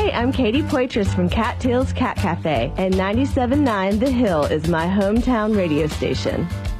Hi, I'm Katie Poitras from Cattails Cat Cafe, and 97.9 The Hill is my hometown radio station.